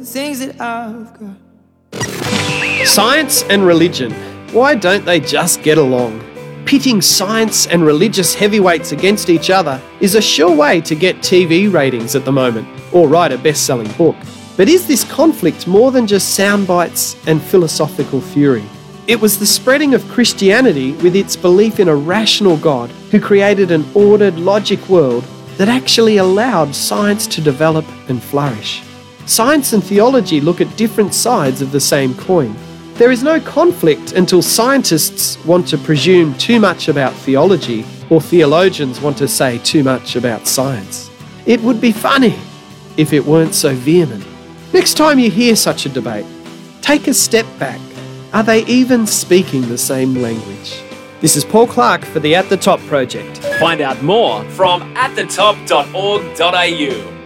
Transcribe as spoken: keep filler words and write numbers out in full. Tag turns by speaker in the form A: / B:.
A: things that I've got.
B: Science and religion. Why don't they just get along? Pitting science and religious heavyweights against each other is a sure way to get T V ratings at the moment, or write a best-selling book. But is this conflict more than just sound bites and philosophical fury? It was the spreading of Christianity with its belief in a rational God who created an ordered, logic world that actually allowed science to develop and flourish. Science and theology look at different sides of the same coin. There is no conflict until scientists want to presume too much about theology or theologians want to say too much about science. It would be funny if it weren't so vehement. Next time you hear such a debate, take a step back. Are they even speaking the same language? This is Paul Clark for the At The Top Project.
C: Find out more from at the top dot org dot a u.